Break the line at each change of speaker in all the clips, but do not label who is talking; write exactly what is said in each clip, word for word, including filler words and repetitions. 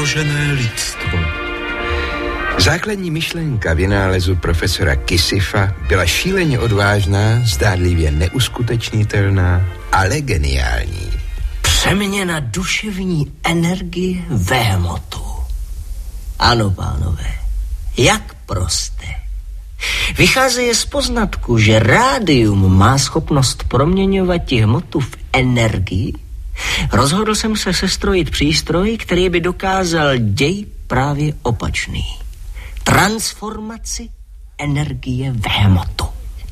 ohrožené lidstvo.
Základní myšlenka vynálezu profesora Kisifa byla šíleně odvážná, zdádlivě neuskutečnitelná, ale geniální.
Přeměna duševní energie ve hmotu. Ano, pánové, jak prosté. Vycházeje z poznatku, že rádium má schopnost proměňovat hmotu v energii. Rozhodl jsem se sestrojit přístroj, který by dokázal děj právě opačný. Transformaci energie v hmotu.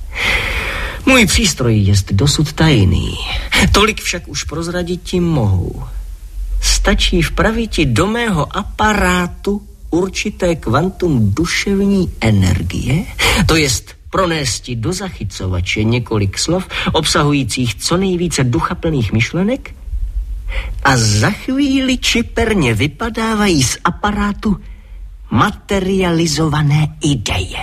Můj přístroj je dosud tajný. Tolik však už prozradit tím mohu. Stačí vpraviti do mého aparátu určité kvantum duševní energie, to jest pronésti do zachycovače několik slov obsahujících co nejvíce duchaplných myšlenek a za chvíli čiperně vypadávají z aparátu materializované ideje.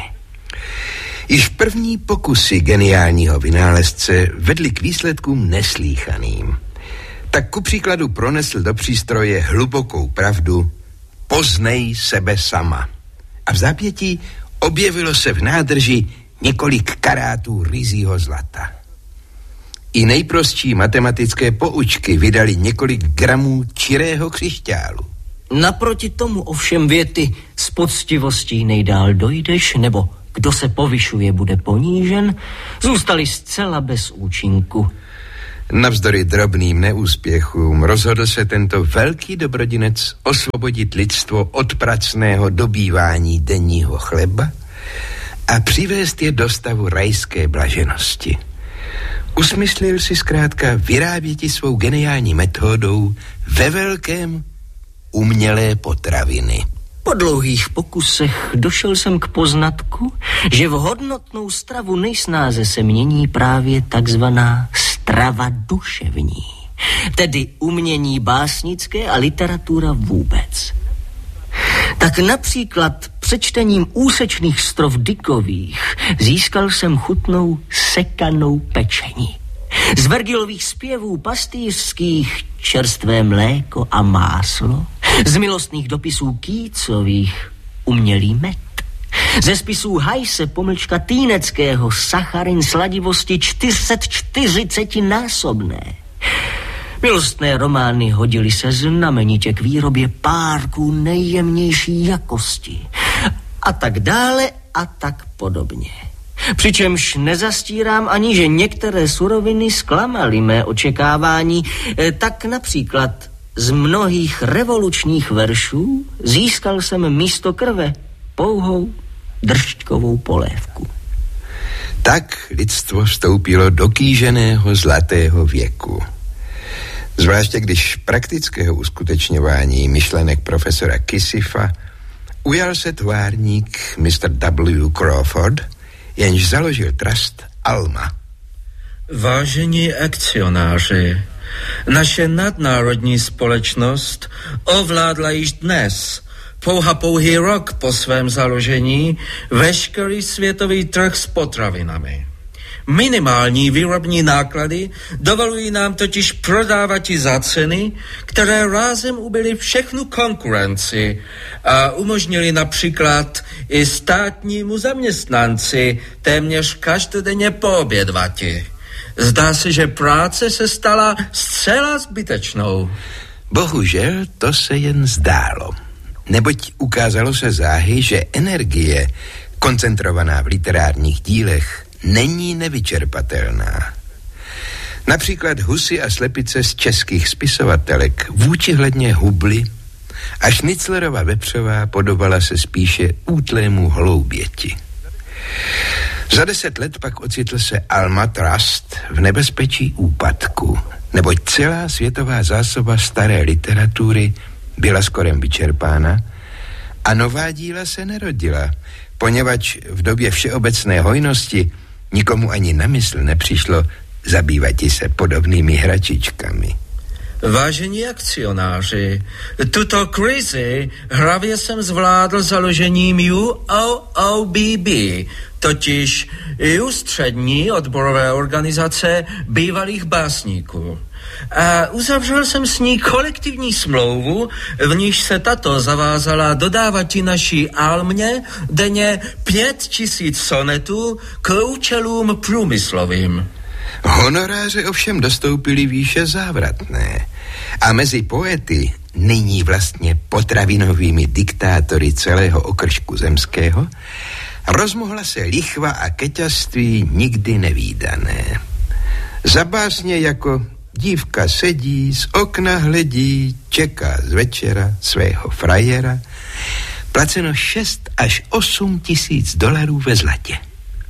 Již první pokusy geniálního vynálezce vedly k výsledkům neslýchaným. Tak ku příkladu pronesl do přístroje hlubokou pravdu: poznej sebe sama. A v zápětí objevilo se v nádrži několik karátů ryzího zlata. I nejprostší matematické poučky vydali několik gramů čirého křišťálu.
Naproti tomu ovšem věty s poctivostí nejdál dojdeš, nebo kdo se povyšuje, bude ponížen, zůstaly zcela bez účinku.
Navzdory drobným neúspěchům rozhodl se tento velký dobrodinec osvobodit lidstvo od pracného dobývání denního chleba a přivést je do stavu rajské blaženosti. Usmyslil si zkrátka vyráběti svou geniální metodou ve velkém umělé potraviny.
Po dlouhých pokusech došel jsem k poznatku, že v hodnotnou stravu nejsnáze se mění právě takzvaná strava duševní, tedy umění básnické a literatura vůbec. Tak například přečtením úsečných strof Dickových získal jsem chutnou sekanou pečení. Z Vergilových zpěvů pastýřských čerstvé mléko a máslo, z milostných dopisů Kýcových umělý med, ze spisů Hajse pomlčka Týneckého sacharin sladivosti čtyřicetinásobné. Milostné romány hodily se znamenitě k výrobě párků nejjemnější jakosti a tak dále a tak podobně. Přičemž nezastírám ani, že některé suroviny zklamaly mé očekávání, tak například z mnohých revolučních veršů získal jsem místo krve pouhou držťkovou polévku.
Tak lidstvo vstoupilo do kýženého zlatého věku. Zvláště když praktického uskutečňování myšlenek profesora Kisifa ujal se tvárník mister W. Crawford, jenž založil trust Alma.
Vážení akcionáři, naše nadnárodní společnost ovládla již dnes, pouha pouhý rok po svém založení, veškerý světový trh s potravinami. Minimální výrobní náklady dovolují nám totiž prodávat i za ceny, které rázem ubyly všechnu konkurenci a umožnili například i státnímu zaměstnanci téměř každodenně poobědvati. Zdá se, že práce se stala zcela zbytečnou.
Bohužel to se jen zdálo, neboť ukázalo se záhy, že energie koncentrovaná v literárních dílech není nevyčerpatelná. Například husy a slepice z českých spisovatelek vůčihledně hubly a Šniclerova vepřová podobala se spíše útlému holouběti. Za deset let pak ocitl se Alma Trust v nebezpečí úpadku, neboť celá světová zásoba staré literatury byla skorem vyčerpána a nová díla se nerodila, poněvadž v době všeobecné hojnosti nikomu ani na mysl nepřišlo zabývati se podobnými hračičkami.
Vážení akcionáři, tuto krizi hravě jsem zvládl založením U O O B B, totiž Ústřední odborové organizace bývalých básníků. a uzavřel jsem s ní kolektivní smlouvu, v níž se tato zavázala dodávat ti naší almě denně pět tisíc sonetů k účelům průmyslovým.
Honoráře ovšem dostoupily výše závratné a mezi poety, nyní vlastně potravinovými diktátory celého okršku zemského, rozmohla se lichva a keťaství nikdy nevídané. Za básně jako dívka sedí, z okna hledí, čeká z večera svého frajera, placeno šest až osm tisíc dolarů ve zlatě.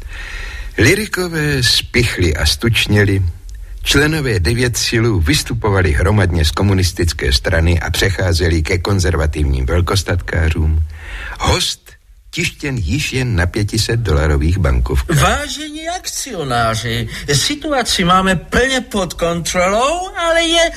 Lyrikové spichli a stučněli, členové devět silů vystupovali hromadně z komunistické strany a přecházeli ke konzervativním velkostatkářům. Host tištěn již jen na pětiset dolarových bankovkách.
Vážení akcionáři, situaci máme plně pod kontrolou, ale je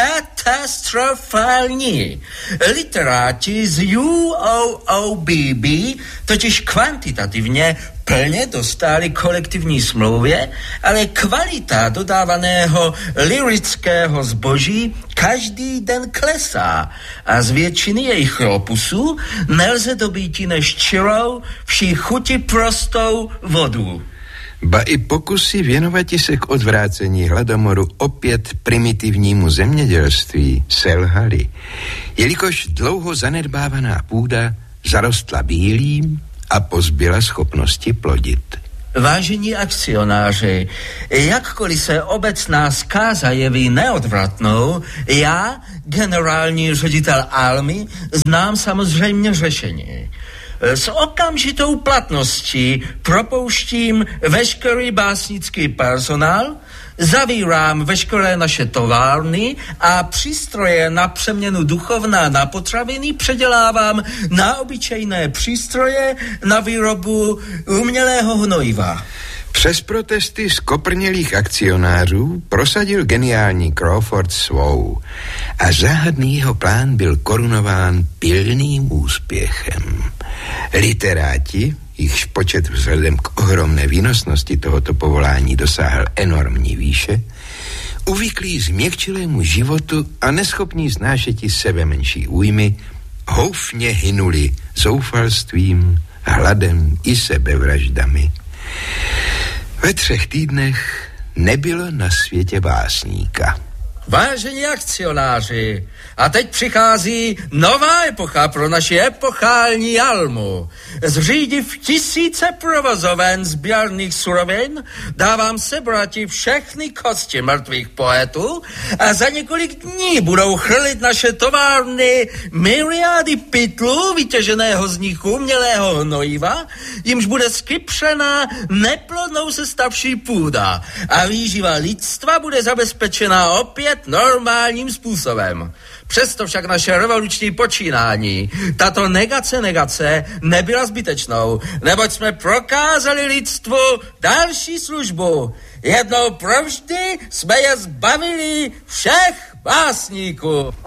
katastrofální. Literáti z U O O B B totiž kvantitativně plně dostali kolektivní smlouvě, ale kvalita dodávaného lyrického zboží každý den klesá a z většiny jejich opusů nelze dobíti než čirou, vší chuti prostou vodu.
Ba i pokusy věnovati se k odvrácení hladomoru opět primitivnímu zemědělství selhaly, jelikož dlouho zanedbávaná půda zarostla bílým a pozbyla schopnosti plodit.
Vážení akcionáři, jakkoliv se obecná zkáza jeví neodvratnou, já, generální ředitel Almy, znám samozřejmě řešení. S okamžitou platností propouštím veškerý básnický personál, zavírám veškeré naše továrny a přístroje na přeměnu duchovna na potraviny předělávám na obyčejné přístroje na výrobu umělého hnojiva.
Přes protesty skoprnělých akcionářů prosadil geniální Crawford svou a záhadný jeho plán byl korunován pilným úspěchem. Literáti, jichž počet vzhledem k ohromné výnosnosti tohoto povolání dosáhl enormní výše, uvyklí změkčilému životu a neschopní snášeti sebe menší újmy, houfně hynuli zoufalstvím, hladem i sebevraždami. Ve třech týdnech nebylo na světě básníka.
Vážení akcionáři, a teď přichází nová epocha pro naši epochální Almu. Zřídiv tisíce provozoven sběrných surovin, dávám sebrati všechny kosti mrtvých poetů a za několik dní budou chrlit naše továrny miliardy pytlů vytěženého z nich umělého hnojiva, jimž bude skypřena neplodnou se stavší půda a výživa lidstva bude zabezpečena opět normálním způsobem. Přesto však naše revoluční počínání, tato negace negace nebyla zbytečnou, neboť jsme prokázali lidstvu další službu. Jednou provždy jsme je zbavili všech básníků.